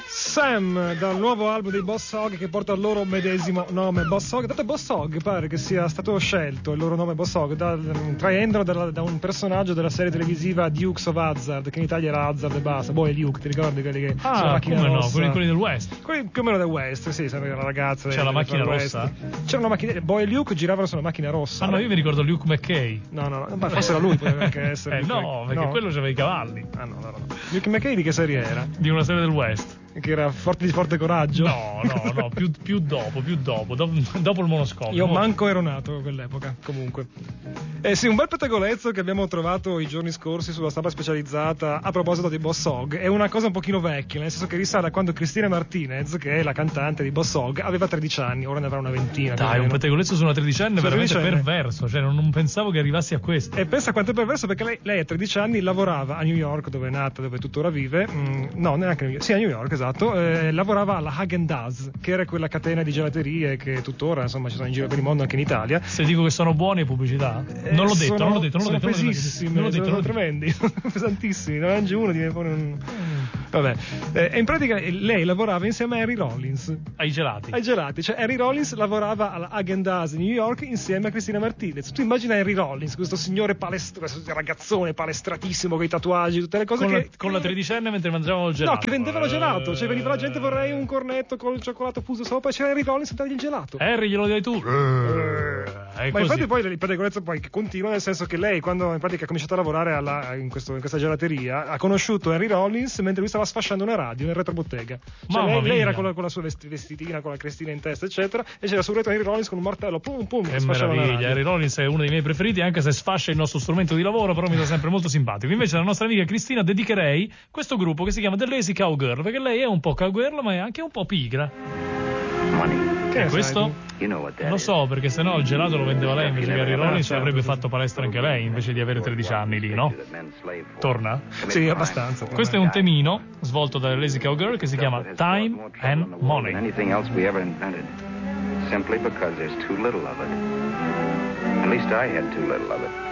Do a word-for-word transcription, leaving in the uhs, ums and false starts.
Sam, dal nuovo album dei Boss Hog, che porta il loro medesimo nome, Boss Hog. Dato Boss Hog pare che sia stato scelto il loro nome Boss Hog da, traendolo da, da un personaggio della serie televisiva Dukes of Hazzard, che in Italia era Hazzard e basta. Boy e Luke, ti ricordi quelli che ah, c'era la macchina come rossa? No, quelli, quelli del West. Quelli più o meno del West, sì, sempre la ragazza. C'era la macchina rossa? C'era una macchina, Boy e Luke giravano sulla macchina rossa. Ah no, io mi ricordo Luke McKay. No, no, no, forse era lui, poteva anche essere. Eh no, perché no. quello c'aveva i cavalli. Ah no, no, no. Luke McKay di che serie era? Di una serie del West. Che era forte di forte coraggio? No, no, no, più, più dopo, più dopo, dopo, dopo il monoscopio. Io manco ero nato a quell'epoca, comunque. Eh sì, un bel pettegolezzo che abbiamo trovato i giorni scorsi sulla stampa specializzata a proposito di Boss Hog. È una cosa un pochino vecchia, nel senso che risale a quando Cristina Martinez, che è la cantante di Boss Hog, aveva tredici anni, ora ne avrà una ventina. Dai, un pettegolezzo su una tredicenne è veramente tredicenne. perverso, cioè non, non pensavo che arrivassi a questo. E pensa quanto è perverso, perché lei, lei a tredici anni lavorava a New York, dove è nata, dove tuttora vive. Mm, no, neanche a New York, sì, a New York, esatto. Eh, lavorava alla Häagen-Dazs, che era quella catena di gelaterie che tuttora, insomma, ci sono in giro per il mondo, anche in Italia. Se dico che sono buone pubblicità? Eh, non l'ho detto, sono, non l'ho detto, non l'ho sono detto. pesissime, non l'ho detto, sono non l'ho detto. tremendi, pesantissimi. Ne mangi uno, ti pone un... Vabbè. Eh, e in pratica lei lavorava insieme a Harry Rollins. Ai gelati. Ai gelati, cioè Harry Rollins lavorava alla Häagen-Dazs di New York insieme a Cristina Martinez. Tu immagina Harry Rollins, questo signore palestra, questo ragazzone palestratissimo con i tatuaggi, tutte le cose con che... La, con la tredicenne mentre mangiavano il gelato. No, che vendevano gelato, cioè veniva la gente, vorrei un cornetto col cioccolato fuso sopra, e c'era Harry Rollins a dargli il gelato. Harry, glielo dai tu. Eh, ma infatti poi il pettegolezzo poi che continua, nel senso che lei, quando in pratica ha cominciato a lavorare alla, in, questo, in questa gelateria, ha conosciuto Harry Rollins mentre lui stava sfasciando una radio nel retrobottega. Cioè lei, lei era con la, con la sua vestitina, con la crestina in testa, eccetera, e c'era sul retro Harry Rollins con un martello, pum pum, che meraviglia. Harry Rollins è uno dei miei preferiti, anche se sfascia il nostro strumento di lavoro, però mi dà sempre molto simpatico. Invece alla nostra amica Cristina dedicherei questo gruppo che si chiama The Lazy Cowgirl, perché lei è un po' cowgirl ma è anche un po' pigra. Money. Che è questo? You know what that Lo so, perché sennò il gelato lo vendeva lei invece che Harry Rollins, certo. avrebbe fatto palestra anche lei invece di avere tredici anni lì, no? Torna? Sì, abbastanza. Questo è un temino svolto dalle Lazy Cowgirl che si chiama Time and Money. Anything else we ever invented, simply because there's too little of it. At least I had too little of it.